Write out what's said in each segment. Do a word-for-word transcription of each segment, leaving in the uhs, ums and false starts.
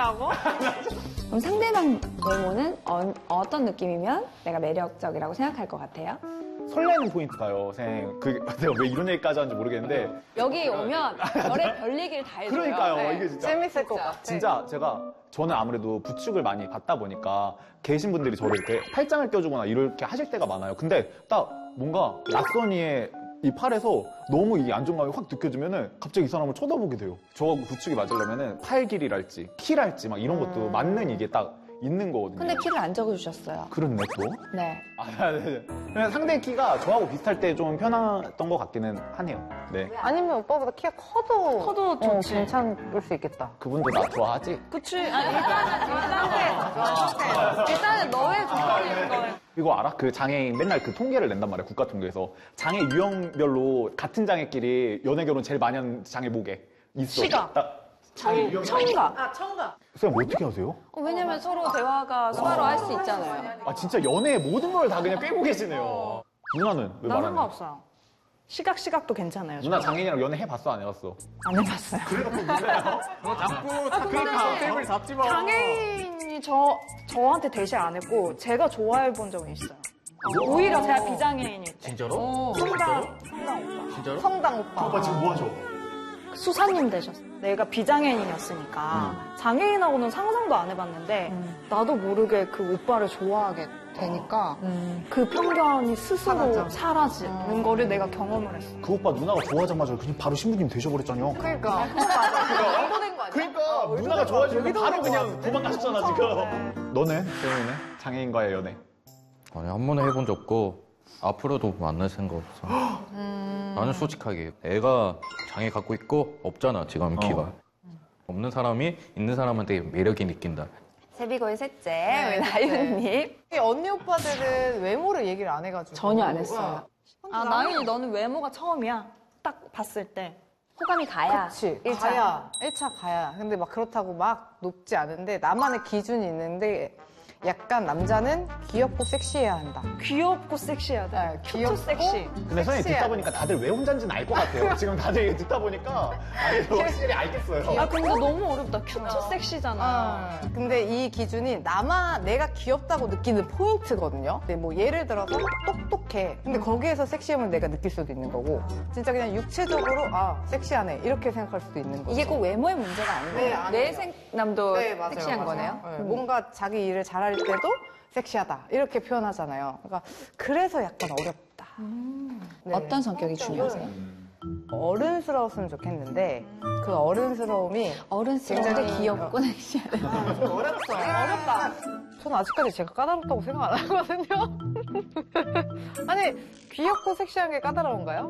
장난이라고? 그럼 상대방 외모는 어, 어떤 느낌이면 내가 매력적이라고 생각할 것 같아요? 설레는 포인트가요, 생. 그, 내가 왜 이런 얘기까지 하는지 모르겠는데. 여기 오면 별의 별 얘기를 다 해줘요. 그러니까요, 네. 이게 진짜. 재밌을 것 같아. 진짜 제가, 저는 아무래도 부축을 많이 받다 보니까 계신 분들이 저를 이렇게 팔짱을 껴주거나 이렇게 하실 때가 많아요. 근데 딱 뭔가 낯선 이의 이 팔에서 너무 이 안정감이 확 느껴지면은 갑자기 이 사람을 쳐다보게 돼요. 저하고 부축이 맞으려면은 팔 길이랄지, 키랄지 막 이런 것도 맞는 이게 딱 있는 거거든요. 근데 키를 안 적어주셨어요. 그렇네, 또. 네. 아, 네. 그냥 상대 키가 저하고 비슷할 때 좀 편했던 것 같기는 하네요. 네. 아니면 오빠보다 키가 커도 커도 어, 좋지. 괜찮을 수 있겠다. 그분도 나 좋아하지? 그치. 아니, 일단은, 일단은, 일단은 너의 조건인 거예요. 이거 알아? 그 장애인 맨날 그 통계를 낸단 말이야, 국가 통계에서. 장애 유형별로 같은 장애끼리 연애 결혼 제일 많이 하는 장애 뭐게? 있어. 시각. 딱 장애 유형. 청각. 아, 청각. 선생님 뭐 어떻게 하세요? 어, 왜냐면 서로 대화가 수화로 할 수 있잖아요. 아 진짜 연애의 모든 걸 다 그냥 꿰고 계시네요. 누나는 왜 난 말하는 상관없어요. 시각, 시각도 괜찮아요. 누나 장애인이랑 연애 해봤어, 안 해봤어? 안 해봤어요. 그래갖고 문제예요. 너 자꾸 그러니까 템을 잡지 마. 장애인이 저, 저한테 대시 안 했고, 제가 좋아해 본 적은 있어요. 오히려 제가 비장애인일 때. 진짜로? 성당, 성당 오빠. 진짜로? 성당 오빠. 오빠 지금 뭐 하죠? 수사님 되셨어. 내가 비장애인이었으니까. 장애인하고는 상상도 안 해봤는데, 나도 모르게 그 오빠를 좋아하게 되니까, 그 편견이 스스로 사라져. 사라지는 거를 내가 경험을 했어. 그 오빠 누나가 좋아하자마자 그냥 바로 신부님 되셔버렸잖아요. 그러니까. 그거 맞아. 광고된 거 아니야? 그러니까 누나가 좋아지면 바로 그냥 도망가셨잖아 지금. 너는? 세훈이네? 장애인과의 연애. 아니, 한 번도 해본 적 없고, 앞으로도 만날 생각 없어. 나는 솔직하게, 애가 장애 갖고 있고, 없잖아, 지금 키가. 어. 없는 사람이 있는 사람한테 매력이 느낀다. 세비고의 셋째, 우리 나윤님. 언니 오빠들은 외모를 얘기를 안 해가지고. 전혀 안 했어요. 아, 나윤이 너는 외모가 처음이야. 딱 봤을 때. 호감이 가야. 그치. 일 차. 가야. 일 차 가야. 근데 막 그렇다고 막 높지 않은데 나만의 기준이 있는데 약간 남자는 귀엽고 섹시해야 한다. 귀엽고 섹시해야 돼. 네, 큐트 귀엽고 섹시. 근데 선생님 듣다 보니까 다들 왜 혼자인지는 알 것 같아요. 지금 다들 듣다 보니까 아니, 확실히 알겠어요. 아, 근데 너무 어렵다. 큐트 섹시잖아. 아, 근데 이 기준이 나만 내가 귀엽다고 느끼는 포인트거든요. 근데 뭐 예를 들어서 똑똑해. 근데 거기에서 섹시함을 내가 느낄 수도 있는 거고 진짜 그냥 육체적으로 아 섹시하네 이렇게 생각할 수도 있는 거고. 이게 꼭 외모의 문제가 아니고 네, 아니에요. 내 생남도 네, 맞아요, 섹시한 맞아요. 거네요. 네, 음. 뭔가 자기 일을 잘할 때도 섹시하다 이렇게 표현하잖아요. 그러니까 그래서 약간 어렵다. 네. 어떤 성격이 중요하세요? 어른스러웠으면 좋겠는데 그 어른스러움이 어른스러운데 굉장히- 귀엽고 섹시하다. 좀 어렵어. 어렵다. 저는 아직까지 제가 까다롭다고 생각 안 하거든요. 아니 귀엽고 섹시한 게 까다로운가요?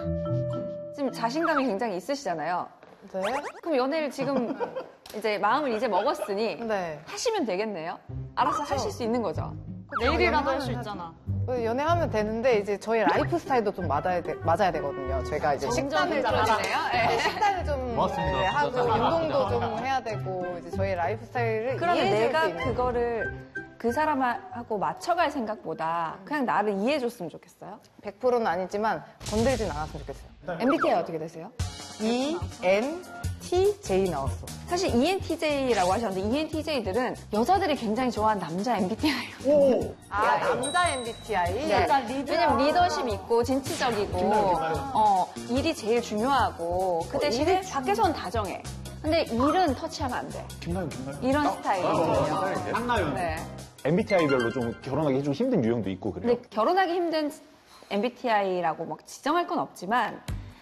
지금 자신감이 굉장히 있으시잖아요. 네. 그럼 연애를 지금 이제 마음을 이제 먹었으니 네. 하시면 되겠네요. 알아서 하실 수 있는 거죠. 내일이라도 할 수 있잖아. 연애하면 되는데 이제 저희 라이프 스타일도 좀 맞아야, 돼, 맞아야 되거든요. 저희가 이제 식단을 좀 네. 식단을 좀 고맙습니다. 네, 하고 감사합니다. 운동도 좀 해야 되고 이제 저희 라이프 스타일을 그러면 이해해줄 수 내가 있는 그거를 그 사람하고 맞춰갈 생각보다 그냥 나를 이해해줬으면 좋겠어요. 백 퍼센트는 아니지만 건들진 않았으면 좋겠어요. 엠비티아이 어떻게 되세요? E, N, T, J 나왔어. 사실 이엔티제이라고 하셨는데 이엔티제이들은 여자들이 굉장히 좋아하는 남자 엠비티아이예요. 오! 아 남자 엠비티아이? 네. 왜냐면 리더십 있고 진취적이고 어, 일이 제일 중요하고 그 대신에 밖에서는 다정해. 근데 일은 터치하면 안 돼. 김나연, 김나연. 이런 스타일이거든요. 한나연. 네. 엠비티아이별로 좀 결혼하기 좀 힘든 유형도 있고 그래요. 근데 결혼하기 힘든 엠비티아이라고 막 지정할 건 없지만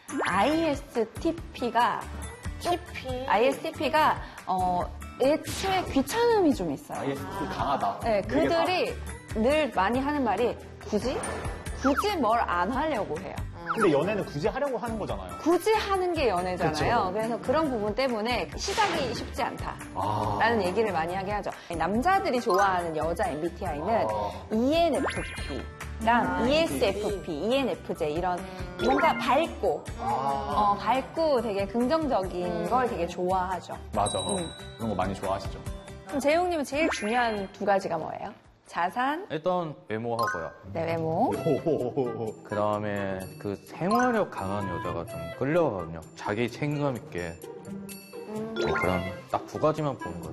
아이에스티피가 티피. 아이에스티피가 어, 애초에 귀찮음이 좀 있어요. 아이에스티 강하다. 네, 되게 그들이 늘 많이 하는 말이 굳이? 굳이 뭘 안 하려고 해요. 강- 근데 연애는 굳이 하려고 하는 거잖아요. 굳이 하는 게 연애잖아요. 그쵸. 그래서 그런 부분 때문에 시작이 쉽지 않다. 아. 라는 얘기를 많이 하게 하죠. 남자들이 좋아하는 여자 엠비티아이는 아. 이엔에프피랑 이에스에프피, 이엔에프제이 이런 뭔가 밝고 어, 밝고 되게 긍정적인 걸 되게 좋아하죠. 맞아. 음. 그런 거 많이 좋아하시죠. 그럼 재용님은 제일 중요한 두 가지가 뭐예요? 자산, 일단 외모하고요. 네, 외모. 오호호호. 그 다음에 그 생활력 강한 여자가 좀 끌려가거든요. 자기 책임감 있게. 네, 그런 딱 두 가지만 보는 거예요.